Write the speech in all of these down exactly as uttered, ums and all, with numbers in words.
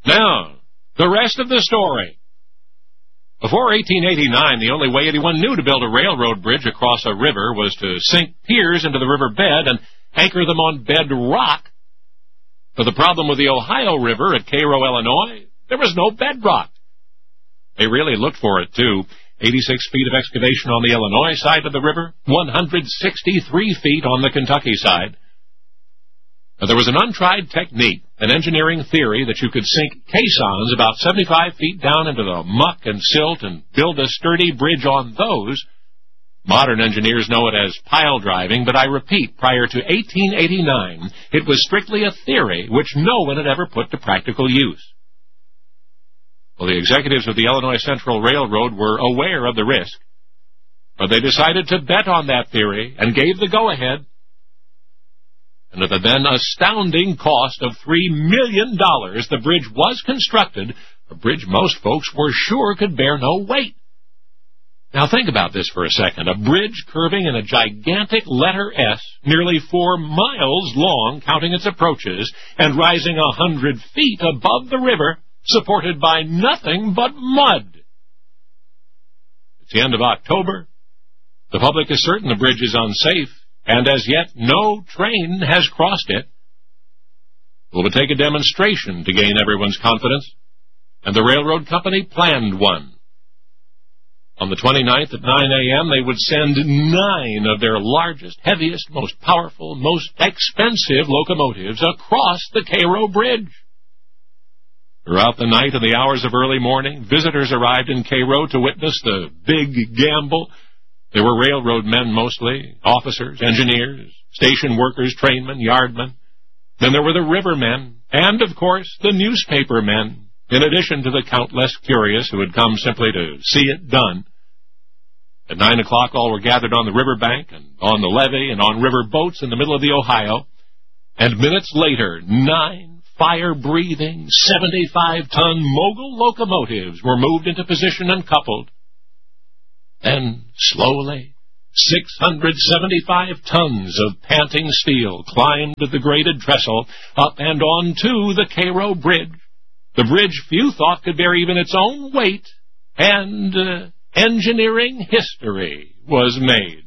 Now, the rest of the story. Before eighteen eighty-nine, the only way anyone knew to build a railroad bridge across a river was to sink piers into the river bed and anchor them on bedrock. For the problem with the Ohio River at Cairo, Illinois, there was no bedrock. They really looked for it, too. eighty-six feet of excavation on the Illinois side of the river, one hundred sixty-three feet on the Kentucky side. Now, there was an untried technique, an engineering theory, that you could sink caissons about seventy-five feet down into the muck and silt and build a sturdy bridge on those. Modern engineers know it as pile driving, but I repeat, prior to eighteen eighty-nine, it was strictly a theory which no one had ever put to practical use. Well, the executives of the Illinois Central Railroad were aware of the risk, but they decided to bet on that theory and gave the go-ahead. And at the then astounding cost of three million dollars, the bridge was constructed, a bridge most folks were sure could bear no weight. Now think about this for a second. A bridge curving in a gigantic letter S, nearly four miles long, counting its approaches, and rising a hundred feet above the river, supported by nothing but mud. It's the end of October. The public is certain the bridge is unsafe, and as yet no train has crossed it. It will take a demonstration to gain everyone's confidence, and the railroad company planned one. On the twenty-ninth at nine a.m., they would send nine of their largest, heaviest, most powerful, most expensive locomotives across the Cairo Bridge. Throughout the night and the hours of early morning, visitors arrived in Cairo to witness the big gamble. There were railroad men mostly, officers, engineers, station workers, trainmen, yardmen. Then there were the rivermen, and, of course, the newspaper men, in addition to the countless curious who had come simply to see it done. At nine o'clock, all were gathered on the riverbank and on the levee and on river boats in the middle of the Ohio. And minutes later, nine fire-breathing, seventy-five ton Mogul locomotives were moved into position and coupled. Then, slowly, six hundred seventy-five tons of panting steel climbed the graded trestle up and on to the Cairo Bridge. The bridge few thought could bear even its own weight, and uh, engineering history was made.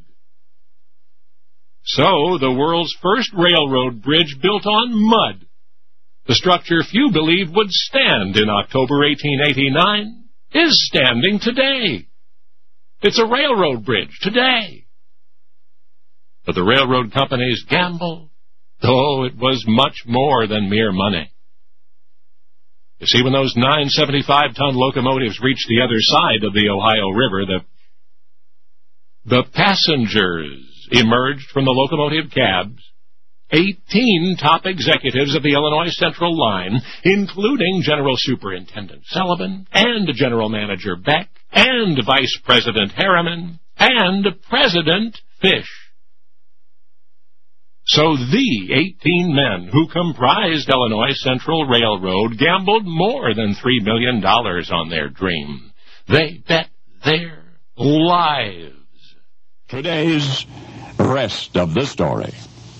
So, the world's first railroad bridge built on mud, the structure few believed would stand in October eighteen eighty-nine, is standing today. It's a railroad bridge today. But the railroad companies gambled. Oh, it was much more than mere money. You see, when those nine seventy-five ton locomotives reached the other side of the Ohio River, the, the passengers emerged from the locomotive cabs. Eighteen top executives of the Illinois Central line, including General Superintendent Sullivan, and General Manager Beck, and Vice President Harriman, and President Fish. So the eighteen men who comprised Illinois Central Railroad gambled more than three million dollars on their dream. They bet their lives. Today's rest of the story.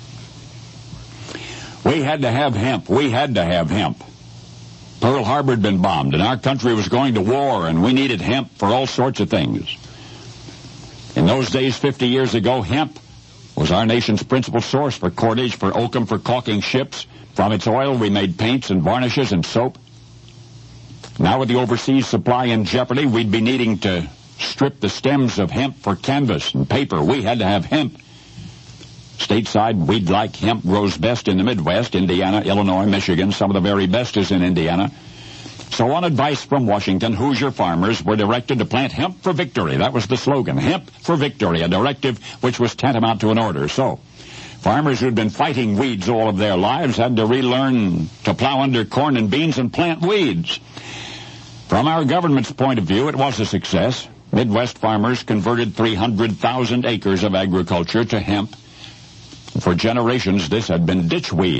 We had to have hemp. We had to have hemp. Pearl Harbor had been bombed, and our country was going to war, and we needed hemp for all sorts of things. In those days, fifty years ago, hemp was our nation's principal source for cordage, for oakum, for caulking ships. From its oil, we made paints and varnishes and soap. Now with the overseas supply in jeopardy, we'd be needing to strip the stems of hemp for canvas and paper. We had to have hemp. Stateside, we'd like hemp grows best in the Midwest, Indiana, Illinois, Michigan. Some of the very best is in Indiana. So on advice from Washington, Hoosier farmers were directed to plant hemp for victory. That was the slogan, hemp for victory, a directive which was tantamount to an order. So farmers who'd been fighting weeds all of their lives had to relearn to plow under corn and beans and plant weeds. From our government's point of view, it was a success. Midwest farmers converted three hundred thousand acres of agriculture to hemp. For generations, this had been ditchweed.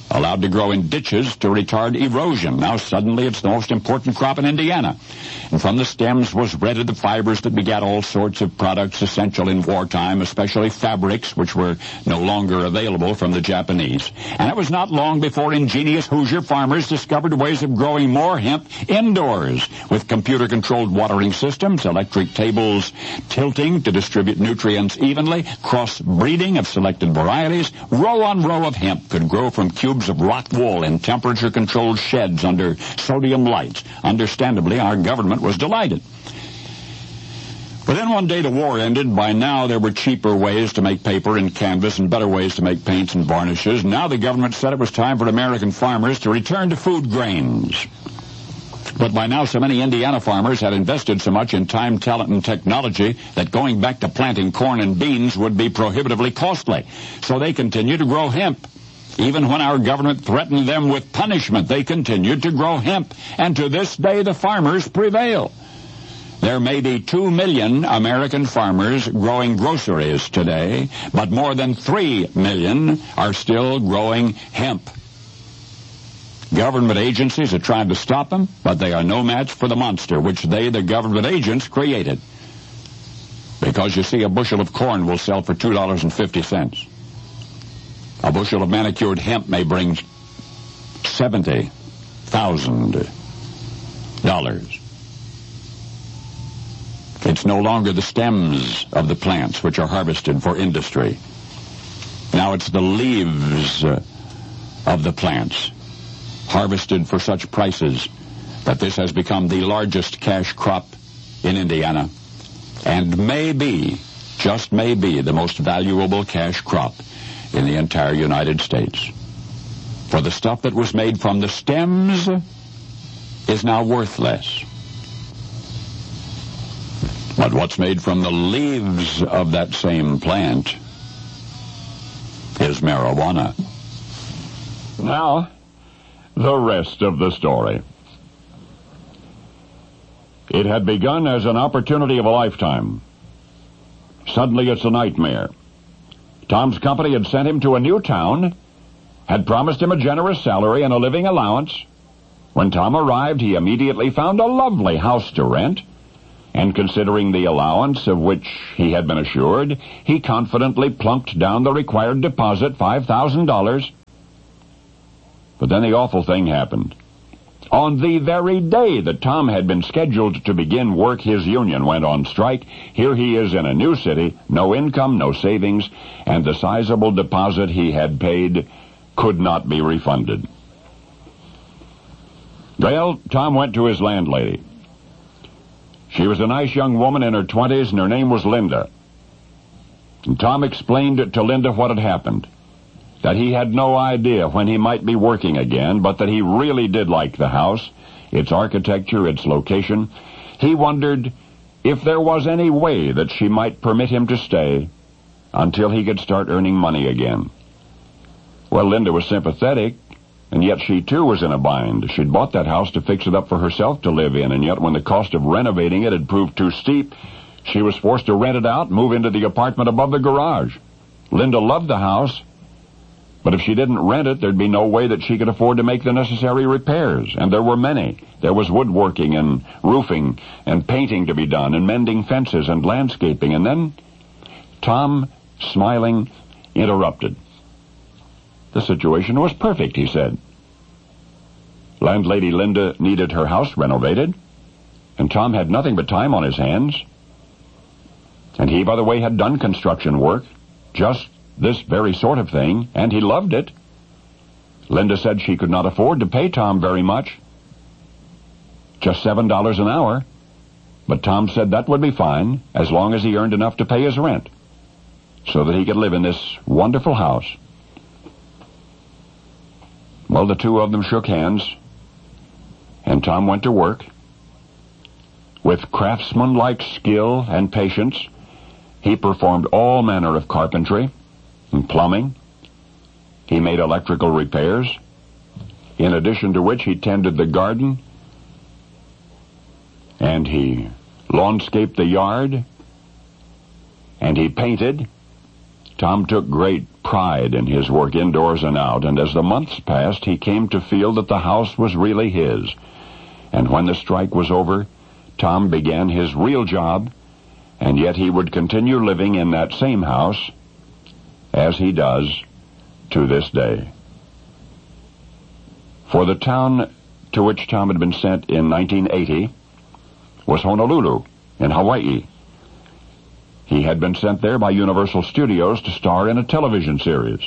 allowed to grow in ditches to retard erosion. Now suddenly it's the most important crop in Indiana. And from the stems was rendered the fibers that begat all sorts of products essential in wartime, especially fabrics, which were no longer available from the Japanese. And it was not long before ingenious Hoosier farmers discovered ways of growing more hemp indoors, with computer-controlled watering systems, electric tables tilting to distribute nutrients evenly, cross-breeding of selected varieties. Row on row of hemp could grow from cubes of rock wool in temperature-controlled sheds under sodium lights. Understandably, our government was delighted. But then one day the war ended. By now there were cheaper ways to make paper and canvas and better ways to make paints and varnishes. Now the government said it was time for American farmers to return to food grains. But by now so many Indiana farmers had invested so much in time, talent, and technology that going back to planting corn and beans would be prohibitively costly. So they continued to grow hemp. Even when our government threatened them with punishment, they continued to grow hemp. And to this day, the farmers prevail. There may be two million American farmers growing groceries today, but more than three million are still growing hemp. Government agencies are trying to stop them, but they are no match for the monster which they, the government agents, created. Because, you see, a bushel of corn will sell for two dollars and fifty cents. A bushel of manicured hemp may bring seventy thousand dollars. It's no longer the stems of the plants which are harvested for industry. Now it's the leaves uh, of the plants, harvested for such prices that this has become the largest cash crop in Indiana, and may be, just may be, the most valuable cash crop in the entire United States. For the stuff that was made from the stems is now worthless. But what's made from the leaves of that same plant is marijuana. Now, the rest of the story. It had begun as an opportunity of a lifetime. Suddenly it's a nightmare. Tom's company had sent him to a new town, had promised him a generous salary and a living allowance. When Tom arrived, he immediately found a lovely house to rent, and considering the allowance of which he had been assured, he confidently plunked down the required deposit, five thousand dollars. But then the awful thing happened. On the very day that Tom had been scheduled to begin work, his union went on strike. Here he is in a new city, no income, no savings, and the sizable deposit he had paid could not be refunded. Well, Tom went to his landlady. She was a nice young woman in her twenties, and her name was Linda. And Tom explained to Linda what had happened. That he had no idea when he might be working again, but that he really did like the house, its architecture, its location. He wondered if there was any way that she might permit him to stay until he could start earning money again. Well, Linda was sympathetic, and yet she too was in a bind. She'd bought that house to fix it up for herself to live in, and yet when the cost of renovating it had proved too steep, she was forced to rent it out and move into the apartment above the garage. Linda loved the house, but if she didn't rent it, there'd be no way that she could afford to make the necessary repairs. And there were many. There was woodworking and roofing and painting to be done and mending fences and landscaping. And then Tom, smiling, interrupted. The situation was perfect, he said. Landlady Linda needed her house renovated, and Tom had nothing but time on his hands. And he, by the way, had done construction work, just this very sort of thing, and he loved it. Linda said she could not afford to pay Tom very much, just seven dollars an hour, but Tom said that would be fine as long as he earned enough to pay his rent so that he could live in this wonderful house. Well, the two of them shook hands, and Tom went to work. With craftsman-like skill and patience, he performed all manner of carpentry and plumbing. He made electrical repairs, in addition to which he tended the garden, and he lawnscaped the yard, and he painted. Tom took great pride in his work indoors and out, and as the months passed, he came to feel that the house was really his. And when the strike was over, Tom began his real job, and yet he would continue living in that same house as he does to this day. For the town to which Tom had been sent in nineteen eighty was Honolulu in Hawaii. He had been sent there by Universal Studios to star in a television series.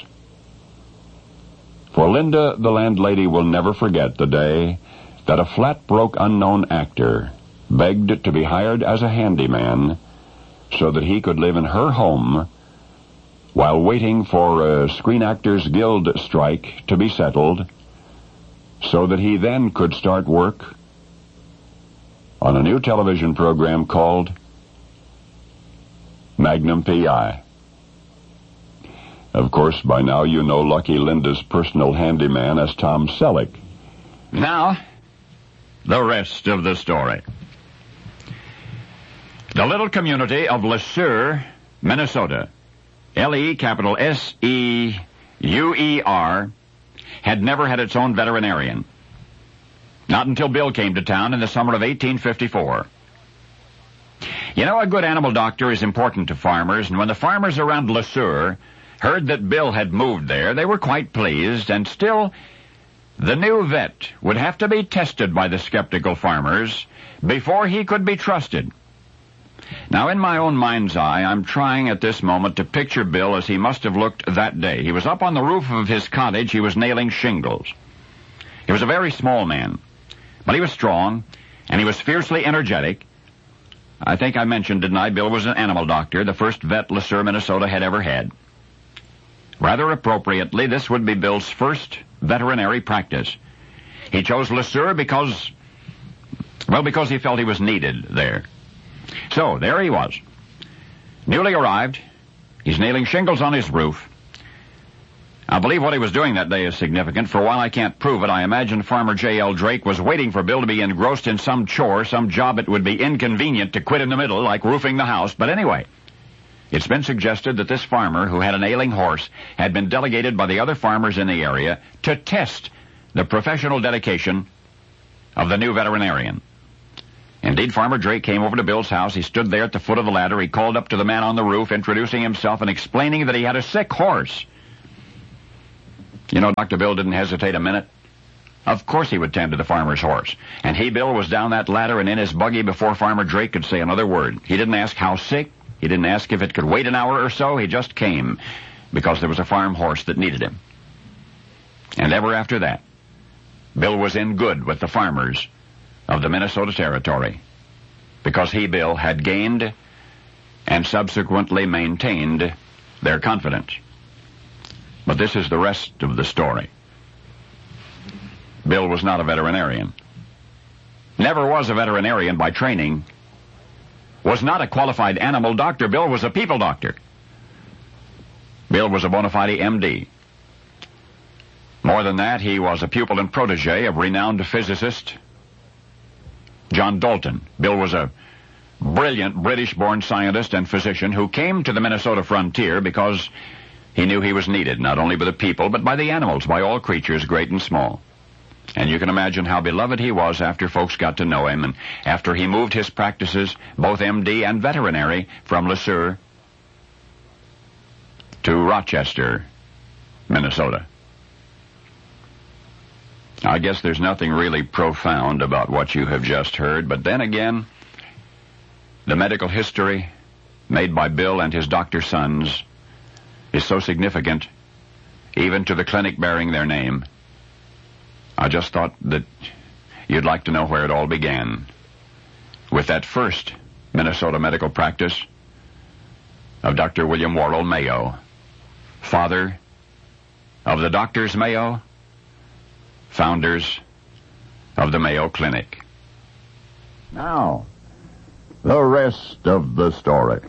For Linda, the landlady will never forget the day that a flat-broke unknown actor begged to be hired as a handyman so that he could live in her home while waiting for a Screen Actors Guild strike to be settled, so that he then could start work on a new television program called Magnum P I. Of course, by now you know Lucky Linda's personal handyman as Tom Selleck. Now, the rest of the story. The little community of Le Sueur, Minnesota, L E capital S E U E R, had never had its own veterinarian. Not until Bill came to town in the summer of eighteen fifty-four. You know, a good animal doctor is important to farmers, and when the farmers around Le Sueur heard that Bill had moved there, they were quite pleased, and still, the new vet would have to be tested by the skeptical farmers before he could be trusted. Now, in my own mind's eye, I'm trying at this moment to picture Bill as he must have looked that day. He was up on the roof of his cottage. He was nailing shingles. He was a very small man, but he was strong, and he was fiercely energetic. I think I mentioned, didn't I, Bill was an animal doctor, the first vet Le Sueur, Minnesota had ever had. Rather appropriately, this would be Bill's first veterinary practice. He chose Le Sueur because, well, because he felt he was needed there. So, there he was. Newly arrived. He's nailing shingles on his roof. I believe what he was doing that day is significant, for while I can't prove it, I imagine Farmer J L. Drake was waiting for Bill to be engrossed in some chore, some job it would be inconvenient to quit in the middle, like roofing the house. But anyway, it's been suggested that this farmer, who had an ailing horse, had been delegated by the other farmers in the area to test the professional dedication of the new veterinarian. Indeed, Farmer Drake came over to Bill's house. He stood there at the foot of the ladder. He called up to the man on the roof, introducing himself and explaining that he had a sick horse. You know, Doctor Bill didn't hesitate a minute. Of course he would tend to the farmer's horse. And he, Bill, was down that ladder and in his buggy before Farmer Drake could say another word. He didn't ask how sick. He didn't ask if it could wait an hour or so. He just came because there was a farm horse that needed him. And ever after that, Bill was in good with the farmers of the Minnesota Territory, because he, Bill, had gained and subsequently maintained their confidence. But this is the rest of the story. Bill was not a veterinarian. Never was a veterinarian by training. Was not a qualified animal doctor. Bill was a people doctor. Bill was a bona fide M D. More than that, he was a pupil and protege of renowned physicist John Dalton. Bill was a brilliant British-born scientist and physician who came to the Minnesota frontier because he knew he was needed, not only by the people, but by the animals, by all creatures, great and small. And you can imagine how beloved he was after folks got to know him, and after he moved his practices, both M D and veterinary, from Le Sueur to Rochester, Minnesota. I guess there's nothing really profound about what you have just heard, but then again, the medical history made by Bill and his doctor sons is so significant, even to the clinic bearing their name. I just thought that you'd like to know where it all began, with that first Minnesota medical practice of Doctor William Worrell Mayo, father of the Doctors Mayo, founders of the Mayo Clinic. Now, the rest of the story.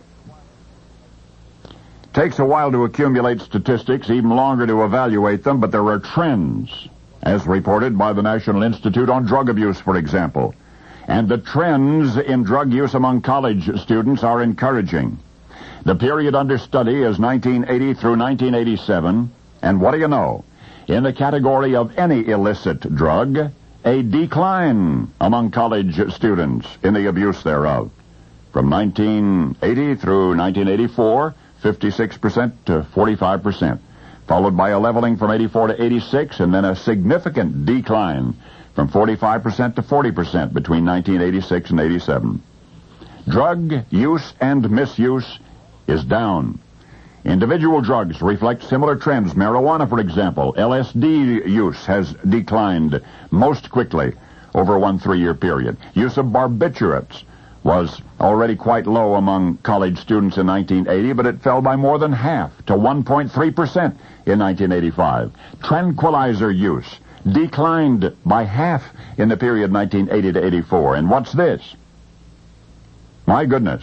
Takes a while to accumulate statistics, even longer to evaluate them, but there are trends, as reported by the National Institute on Drug Abuse, for example. And the trends in drug use among college students are encouraging. The period under study is nineteen eighty through nineteen eighty-seven, and what do you know? In the category of any illicit drug, a decline among college students in the abuse thereof. From nineteen eighty through nineteen eighty-four, fifty-six percent to forty-five percent, followed by a leveling from eighty-four to eighty-six, and then a significant decline from forty-five percent to forty percent between nineteen eighty-six and eighty-seven. Drug use and misuse is down. Individual drugs reflect similar trends. Marijuana, for example, L S D use has declined most quickly over one three-year period. Use of barbiturates was already quite low among college students in nineteen eighty, but it fell by more than half to one point three percent in nineteen eighty-five. Tranquilizer use declined by half in the period nineteen eighty to eighty-four. And what's this? My goodness.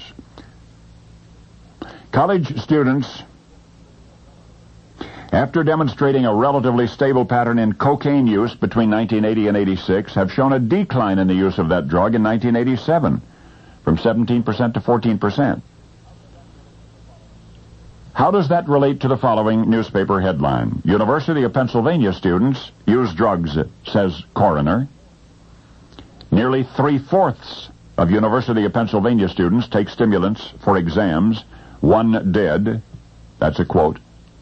College students, after demonstrating a relatively stable pattern in cocaine use between nineteen eighty and eighty-six, have shown a decline in the use of that drug in nineteen eighty-seven, from seventeen percent to fourteen percent. How does that relate to the following newspaper headline? University of Pennsylvania students use drugs, says coroner. Nearly three-fourths of University of Pennsylvania students take stimulants for exams. One dead. That's a quote.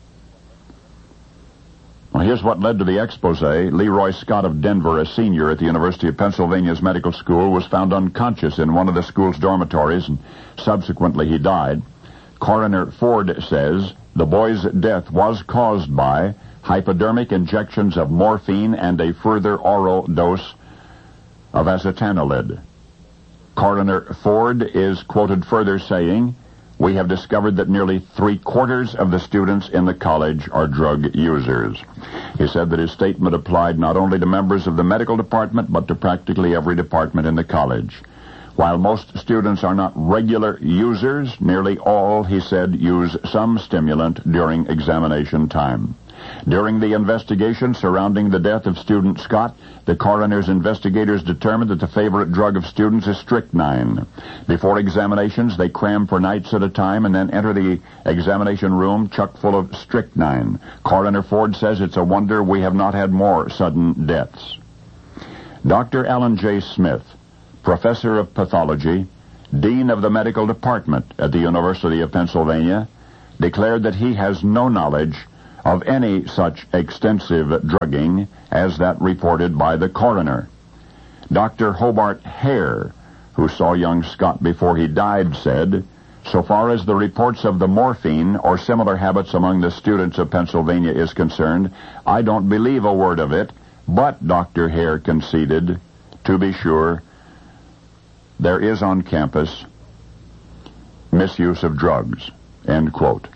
Well, here's what led to the expose. Leroy Scott of Denver, a senior at the University of Pennsylvania's medical school, was found unconscious in one of the school's dormitories, and subsequently he died. Coroner Ford says the boy's death was caused by hypodermic injections of morphine and a further oral dose of acetanilid. Coroner Ford is quoted further saying, "We have discovered that nearly three-quarters of the students in the college are drug users." He said that his statement applied not only to members of the medical department, but to practically every department in the college. While most students are not regular users, nearly all, he said, use some stimulant during examination time. During the investigation surrounding the death of student Scott, the coroner's investigators determined that the favorite drug of students is strychnine. Before examinations, they cram for nights at a time and then enter the examination room chock full of strychnine. Coroner Ford says it's a wonder we have not had more sudden deaths. Doctor Alan J. Smith, professor of pathology, dean of the medical department at the University of Pennsylvania, declared that he has no knowledge of any such extensive drugging as that reported by the coroner. Doctor Hobart Hare, who saw young Scott before he died, said, "So far as the reports of the morphine or similar habits among the students of Pennsylvania is concerned, I don't believe a word of it, but," Doctor Hare conceded, "to be sure, there is on campus misuse of drugs," end quote.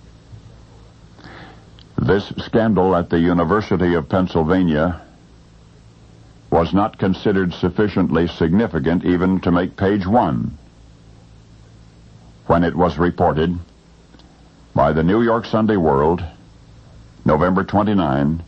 This scandal at the University of Pennsylvania was not considered sufficiently significant even to make page one when it was reported by the New York Sunday World, November twenty-ninth,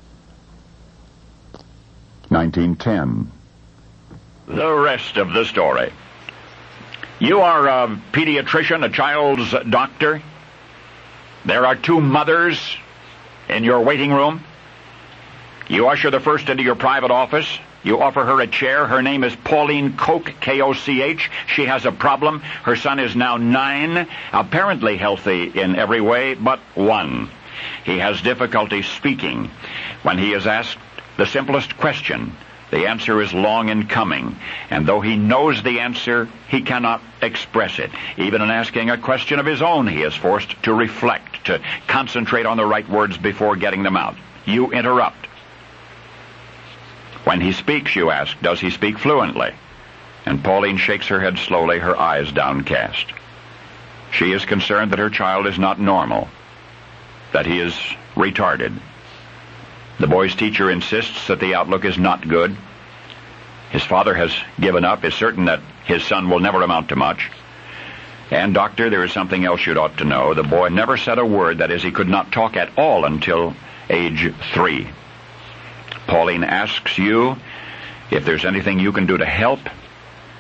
nineteen ten. The rest of the story. You are a pediatrician, a child's doctor. There are two mothers in your waiting room. You usher the first into your private office. You offer her a chair. Her name is Pauline Koch, K O C H. She has a problem. Her son is now nine, apparently healthy in every way but one. He has difficulty speaking. When he is asked the simplest question, the answer is long in coming, and though he knows the answer, he cannot express it. Even in asking a question of his own, he is forced to reflect, to concentrate on the right words before getting them out. You interrupt. When he speaks, you ask, does he speak fluently? And Pauline shakes her head slowly, her eyes downcast. She is concerned that her child is not normal, that he is retarded. The boy's teacher insists that the outlook is not good. His father has given up, is certain that his son will never amount to much. And, doctor, there is something else you'd ought to know. The boy never said a word, that is, he could not talk at all until age three. Pauline asks you if there's anything you can do to help.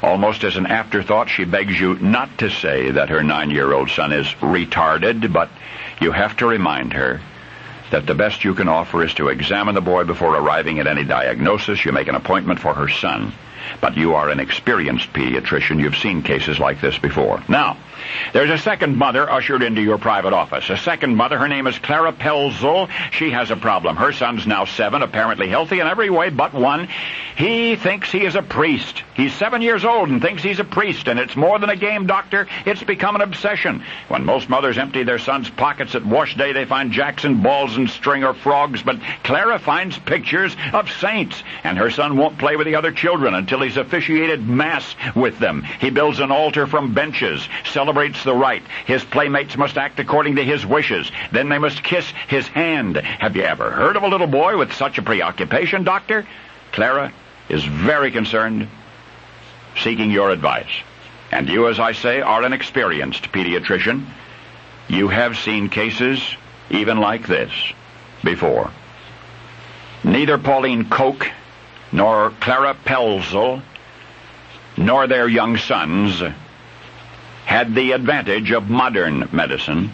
Almost as an afterthought, she begs you not to say that her nine-year-old son is retarded, but you have to remind her that the best you can offer is to examine the boy before arriving at any diagnosis. You make an appointment for her son. But you are an experienced pediatrician. You've seen cases like this before. Now, there's a second mother ushered into your private office. A second mother, her name is Clara Pelzel. She has a problem. Her son's now seven, apparently healthy in every way but one. He thinks he is a priest. He's seven years old and thinks he's a priest, and it's more than a game, doctor. It's become an obsession. When most mothers empty their sons' pockets at wash day, they find Jackson balls and string or frogs, but Clara finds pictures of saints, and her son won't play with the other children until he's officiated Mass with them. He builds an altar from benches, celebrates the rite. His playmates must act according to his wishes. Then they must kiss his hand. Have you ever heard of a little boy with such a preoccupation, doctor? Clara is very concerned, seeking your advice. And you, as I say, are an experienced pediatrician. You have seen cases even like this before. Neither Pauline Koch nor Clara Pelzel nor their young sons had the advantage of modern medicine.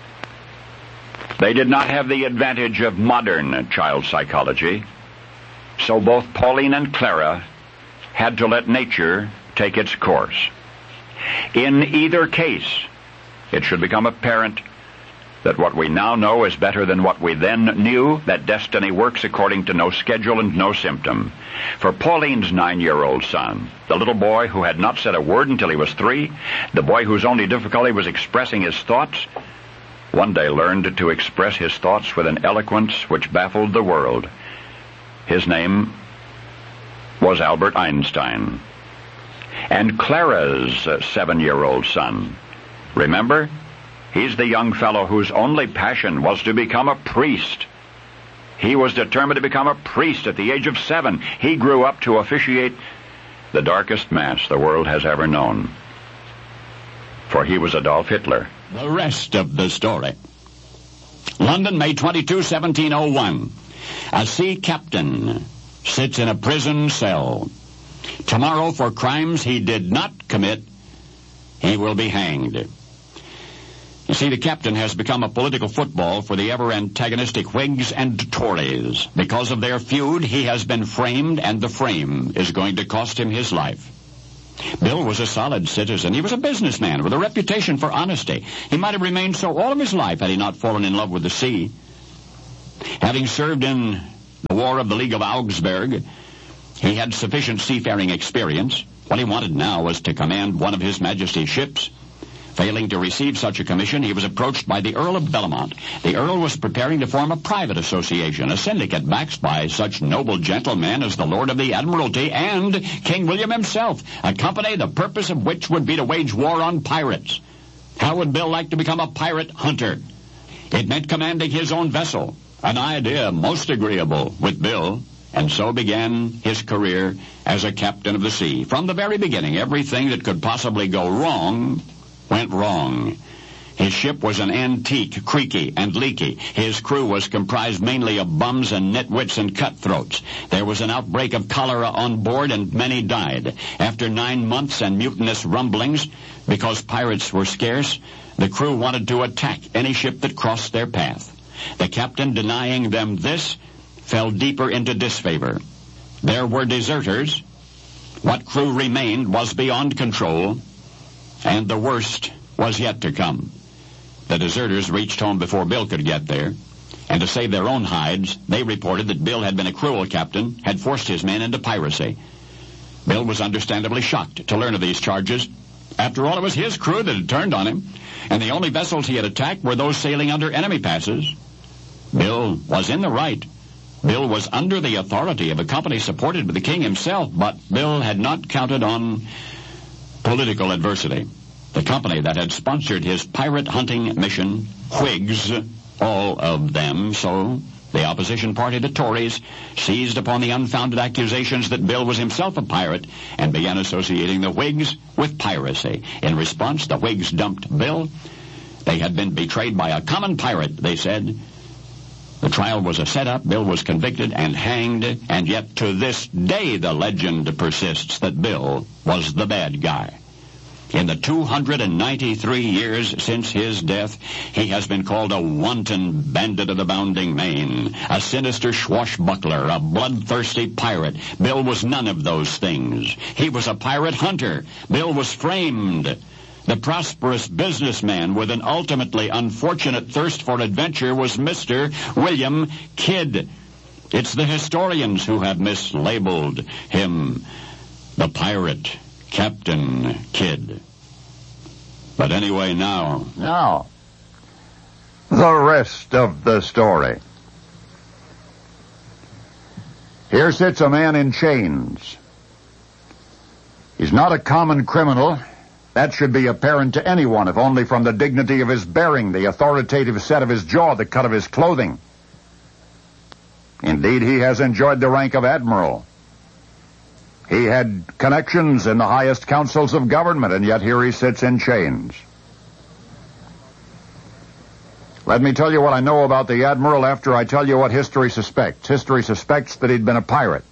They did not have the advantage of modern child psychology. So both Pauline and Clara had to let nature take its course. In either case, it should become apparent that what we now know is better than what we then knew, that destiny works according to no schedule and no symptom. For Pauline's nine-year-old son, the little boy who had not said a word until he was three, the boy whose only difficulty was expressing his thoughts, one day learned to express his thoughts with an eloquence which baffled the world. His name was Albert Einstein. And Clara's uh, seven-year-old son, remember? He's the young fellow whose only passion was to become a priest. He was determined to become a priest at the age of seven. He grew up to officiate the darkest mass the world has ever known. For he was Adolf Hitler. The rest of the story. London, May twenty-second, seventeen oh one. A sea captain sits in a prison cell. Tomorrow, for crimes he did not commit, he will be hanged. You see, the captain has become a political football for the ever-antagonistic Whigs and Tories. Because of their feud, he has been framed, and the frame is going to cost him his life. Bill was a solid citizen. He was a businessman with a reputation for honesty. He might have remained so all of his life had he not fallen in love with the sea. Having served in the War of the League of Augsburg, he had sufficient seafaring experience. What he wanted now was to command one of His Majesty's ships. Failing to receive such a commission, he was approached by the Earl of Bellamont. The Earl was preparing to form a private association, a syndicate backed by such noble gentlemen as the Lord of the Admiralty and King William himself, a company the purpose of which would be to wage war on pirates. How would Bill like to become a pirate hunter? It meant commanding his own vessel, an idea most agreeable with Bill, and so began his career as a captain of the sea. From the very beginning, everything that could possibly go wrong went wrong. His ship was an antique, creaky, and leaky. His crew was comprised mainly of bums and nitwits and cutthroats. There was an outbreak of cholera on board, and many died. After nine months and mutinous rumblings, because pirates were scarce, the crew wanted to attack any ship that crossed their path. The captain, denying them this, fell deeper into disfavor. There were deserters. What crew remained was beyond control, and the worst was yet to come. The deserters reached home before Bill could get there, and to save their own hides, they reported that Bill had been a cruel captain, had forced his men into piracy. Bill was understandably shocked to learn of these charges. After all, it was his crew that had turned on him, and the only vessels he had attacked were those sailing under enemy passes. Bill was in the right. Bill was under the authority of a company supported by the king himself, but Bill had not counted on political adversity. The company that had sponsored his pirate hunting mission, Whigs, all of them, so the opposition party, the Tories, seized upon the unfounded accusations that Bill was himself a pirate and began associating the Whigs with piracy. In response, the Whigs dumped Bill. They had been betrayed by a common pirate, they said, The trial was a setup, Bill was convicted and hanged, and yet to this day the legend persists that Bill was the bad guy. In the two hundred ninety-three years since his death, he has been called a wanton bandit of the bounding main, a sinister swashbuckler, a bloodthirsty pirate. Bill was none of those things. He was a pirate hunter. Bill was framed. The prosperous businessman with an ultimately unfortunate thirst for adventure was Mister William Kidd. It's the historians who have mislabeled him the pirate Captain Kidd. But anyway, now... Now, the rest of the story. Here sits a man in chains. He's not a common criminal. That should be apparent to anyone, if only from the dignity of his bearing, the authoritative set of his jaw, the cut of his clothing. Indeed, he has enjoyed the rank of admiral. He had connections in the highest councils of government, and yet here he sits in chains. Let me tell you what I know about the admiral after I tell you what history suspects. History suspects that he'd been a pirate.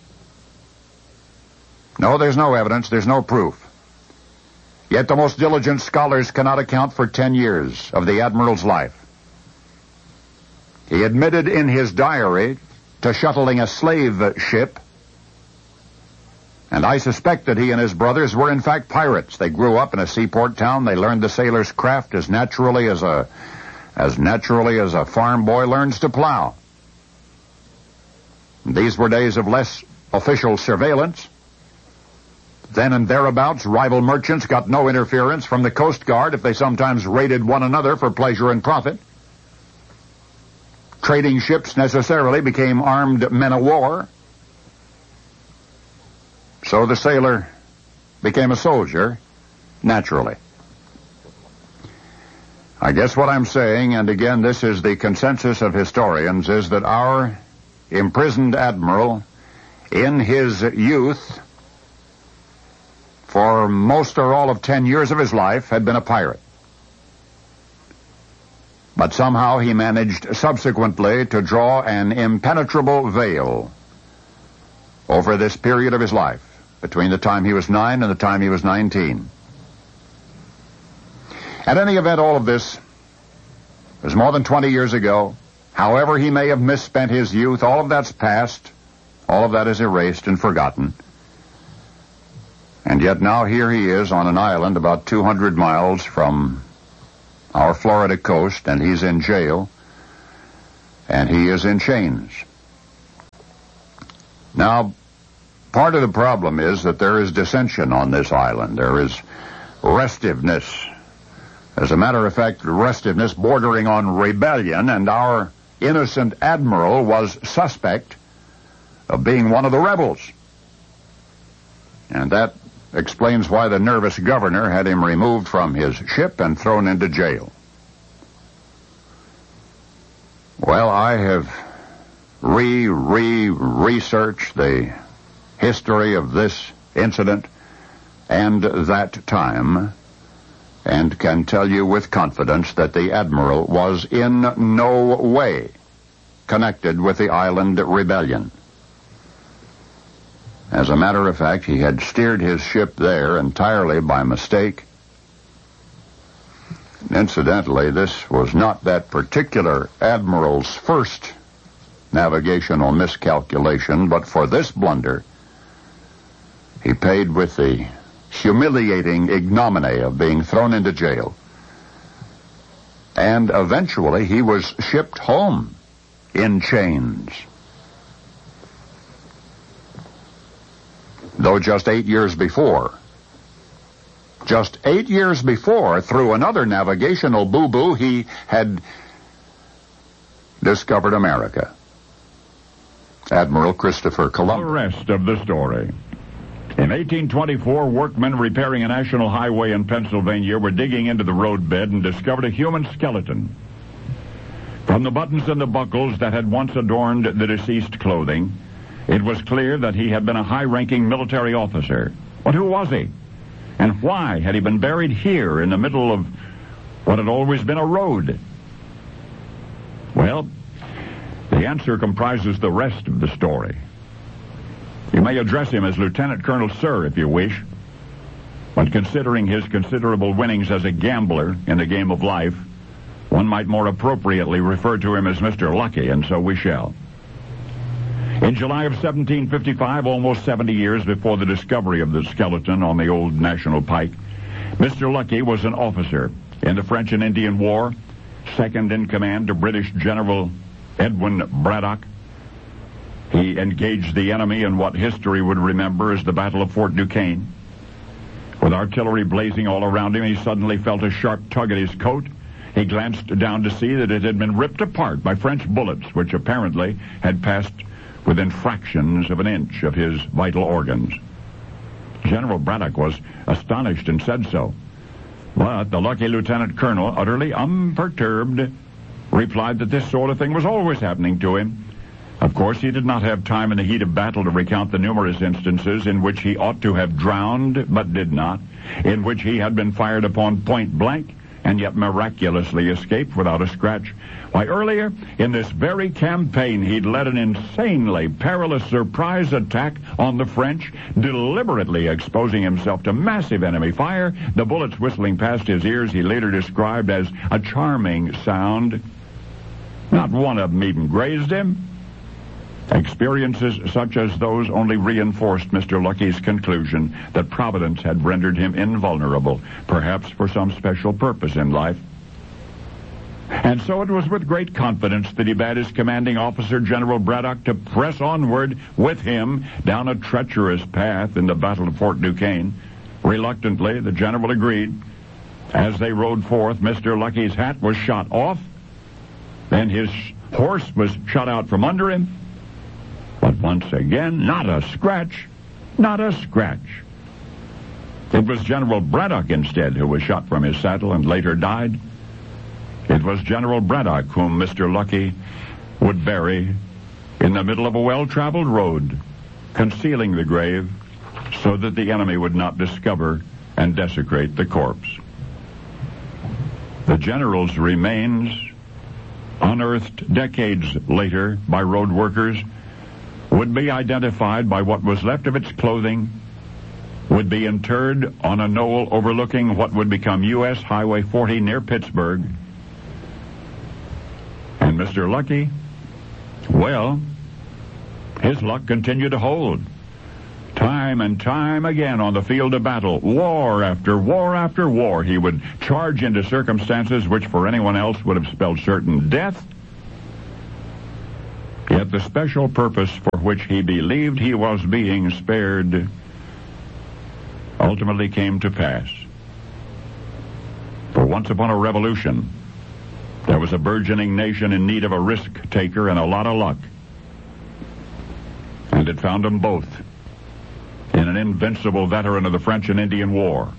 No, there's no evidence, there's no proof. Yet the most diligent scholars cannot account for ten years of the admiral's life. He admitted in his diary to shuttling a slave ship, and I suspect that he and his brothers were in fact pirates. They grew up in a seaport town. They learned the sailor's craft as naturally as a as naturally as a farm boy learns to plow. These were days of less official surveillance. Then and thereabouts, rival merchants got no interference from the Coast Guard if they sometimes raided one another for pleasure and profit. Trading ships necessarily became armed men of war. So the sailor became a soldier, naturally. I guess what I'm saying, and again this is the consensus of historians, is that our imprisoned admiral, in his youth, for most or all of ten years of his life, had been a pirate. But somehow he managed subsequently to draw an impenetrable veil over this period of his life, between the time he was nine and the time he was nineteen. At any event, all of this was more than twenty years ago. However he may have misspent his youth, all of that's past. All of that is erased and forgotten. And yet now here he is on an island about two hundred miles from our Florida coast, and he's in jail, and he is in chains. Now, part of the problem is that there is dissension on this island. There is restiveness. As a matter of fact, restiveness bordering on rebellion, and our innocent admiral was suspect of being one of the rebels. And that explains why the nervous governor had him removed from his ship and thrown into jail. Well, I have re, re, researched the history of this incident and that time, and can tell you with confidence that the admiral was in no way connected with the island rebellion. As a matter of fact, he had steered his ship there entirely by mistake. Incidentally, this was not that particular admiral's first navigational miscalculation, but for this blunder, he paid with the humiliating ignominy of being thrown into jail. And eventually he was shipped home in chains. Though just eight years before, just eight years before, through another navigational boo-boo, he had discovered America. Admiral Christopher Columbus. The rest of the story. In eighteen twenty-four, workmen repairing a national highway in Pennsylvania were digging into the roadbed and discovered a human skeleton. From the buttons and the buckles that had once adorned the deceased clothing, it was clear that he had been a high-ranking military officer. But who was he? And why had he been buried here in the middle of what had always been a road? Well, The answer comprises the rest of the story. You may address him as Lieutenant Colonel Sir if you wish, but considering his considerable winnings as a gambler in the game of life, one might more appropriately refer to him as Mister Lucky, and so we shall. In July of seventeen fifty-five, almost seventy years before the discovery of the skeleton on the old National Pike, Mister Lucky was an officer in the French and Indian War, second in command to British General Edwin Braddock. He engaged the enemy in what history would remember as the Battle of Fort Duquesne. With artillery blazing all around him, he suddenly felt a sharp tug at his coat. He glanced down to see that it had been ripped apart by French bullets, which apparently had passed within fractions of an inch of his vital organs. General Braddock was astonished and said so. But the lucky lieutenant colonel, utterly unperturbed, replied that this sort of thing was always happening to him. Of course, he did not have time in the heat of battle to recount the numerous instances in which he ought to have drowned, but did not, in which he had been fired upon point blank, and yet miraculously escaped without a scratch. Why, earlier in this very campaign, he'd led an insanely perilous surprise attack on the French, deliberately exposing himself to massive enemy fire, the bullets whistling past his ears he later described as a charming sound. Not one of them even grazed him. Experiences such as those only reinforced Mister Lucky's conclusion that Providence had rendered him invulnerable, perhaps for some special purpose in life. And so it was with great confidence that he bade his commanding officer, General Braddock, to press onward with him down a treacherous path in the Battle of Fort Duquesne. Reluctantly, the general agreed. As they rode forth, Mister Lucky's hat was shot off. Then his horse was shot out from under him. But once again, not a scratch, not a scratch. It was General Braddock instead who was shot from his saddle and later died. It was General Braddock whom Mister Lucky would bury in the middle of a well-traveled road, concealing the grave so that the enemy would not discover and desecrate the corpse. The general's remains, unearthed decades later by road workers, would be identified by what was left of its clothing, would be interred on a knoll overlooking what would become U S Highway forty near Pittsburgh. And Mister Lucky, well, his luck continued to hold. Time and time again on the field of battle, war after war after war, he would charge into circumstances which for anyone else would have spelled certain death. Yet the special purpose for which he believed he was being spared ultimately came to pass. For once upon a revolution, there was a burgeoning nation in need of a risk-taker and a lot of luck. And it found them both in an invincible veteran of the French and Indian War,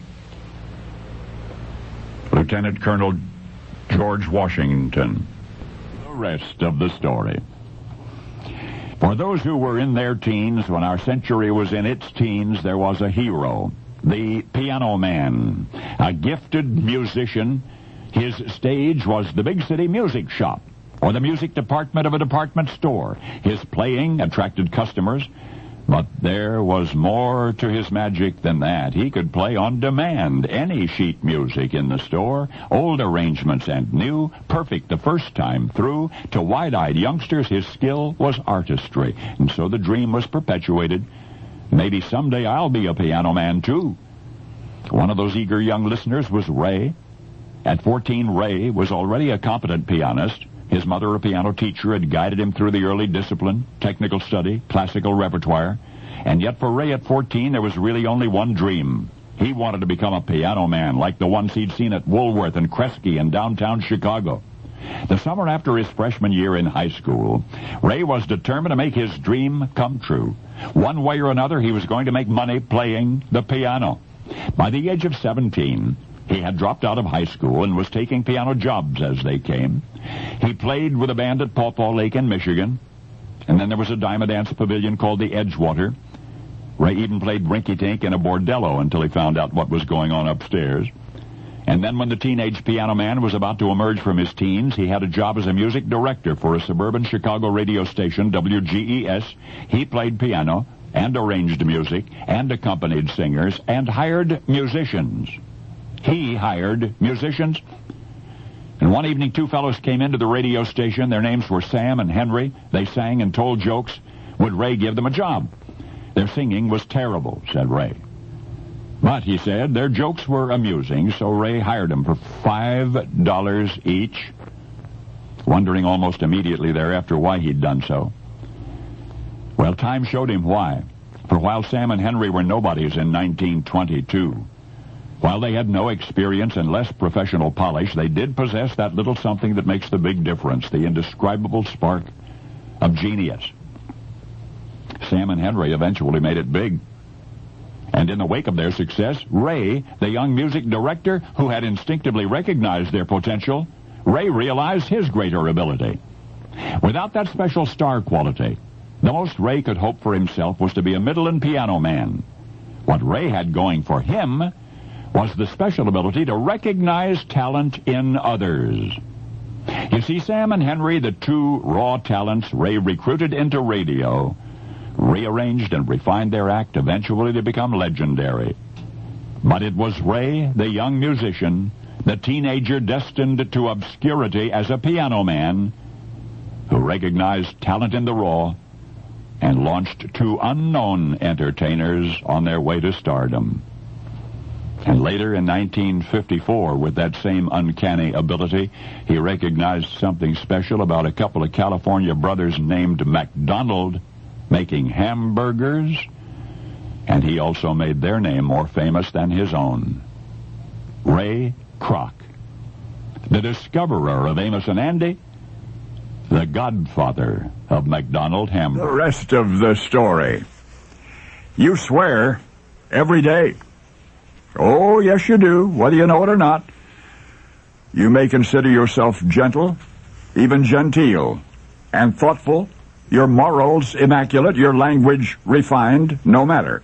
Lieutenant Colonel George Washington. The rest of the story. For those who were in their teens, when our century was in its teens, there was a hero, the piano man, a gifted musician. His stage was the big city music shop or the music department of a department store. His playing attracted customers, but there was more to his magic than that. He could play on demand any sheet music in the store, old arrangements and new, perfect the first time through. To wide-eyed youngsters, his skill was artistry, and so the dream was perpetuated. Maybe someday I'll be a piano man, too. One of those eager young listeners was Ray. At fourteen, Ray was already a competent pianist. His mother, a piano teacher, had guided him through the early discipline, technical study, classical repertoire. And yet for Ray at fourteen, there was really only one dream. He wanted to become a piano man, like the ones he'd seen at Woolworth and Kresge in downtown Chicago. The summer after his freshman year in high school, Ray was determined to make his dream come true. One way or another, he was going to make money playing the piano. By the age of seventeen, he had dropped out of high school and was taking piano jobs as they came. He played with a band at Paw Paw Lake in Michigan, and then there was a dime a dance pavilion called the Edgewater. Ray even played rinky-tink in a bordello until he found out what was going on upstairs. And then when the teenage piano man was about to emerge from his teens, he had a job as a music director for a suburban Chicago radio station, W G E S. He played piano and arranged music and accompanied singers and hired musicians. He hired musicians. And one evening, two fellows came into the radio station. Their names were Sam and Henry. They sang and told jokes. Would Ray give them a job? Their singing was terrible, said Ray. But, he said, their jokes were amusing, so Ray hired them for five dollars each, wondering almost immediately thereafter why he'd done so. Well, time showed him why. For while Sam and Henry were nobodies in nineteen twenty-two, while they had no experience and less professional polish, they did possess that little something that makes the big difference, the indescribable spark of genius. Sam and Henry eventually made it big. And in the wake of their success, Ray, the young music director who had instinctively recognized their potential, Ray realized his greater ability. Without that special star quality, the most Ray could hope for himself was to be a middle-and piano man. What Ray had going for him was the special ability to recognize talent in others. You see, Sam and Henry, the two raw talents Ray recruited into radio, rearranged and refined their act eventually to become legendary. But it was Ray, the young musician, the teenager destined to obscurity as a piano man, who recognized talent in the raw and launched two unknown entertainers on their way to stardom. And later in nineteen fifty-four, with that same uncanny ability, he recognized something special about a couple of California brothers named McDonald making hamburgers, and he also made their name more famous than his own. Ray Kroc, the discoverer of Amos and Andy, the godfather of McDonald hamburgers. The rest of the story. You swear every day. Oh, yes, you do, whether you know it or not. You may consider yourself gentle, even genteel, and thoughtful, your morals immaculate, your language refined, no matter.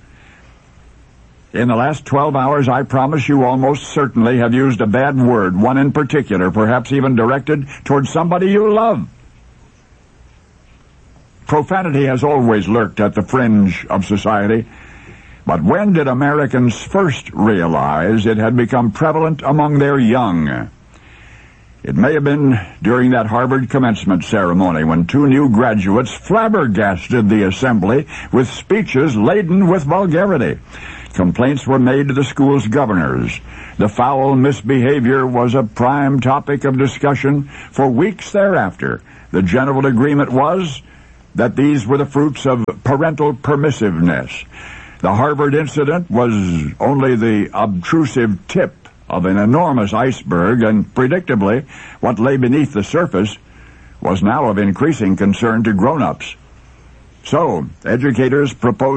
In the last twelve hours, I promise you almost certainly have used a bad word, one in particular, perhaps even directed toward somebody you love. Profanity has always lurked at the fringe of society, but when did Americans first realize it had become prevalent among their young? It may have been during that Harvard commencement ceremony when two new graduates flabbergasted the assembly with speeches laden with vulgarity. Complaints were made to the school's governors. The foul misbehavior was a prime topic of discussion for weeks thereafter. The general agreement was that these were the fruits of parental permissiveness. The Harvard incident was only the obtrusive tip of an enormous iceberg, and predictably, what lay beneath the surface was now of increasing concern to grown-ups. So, educators proposed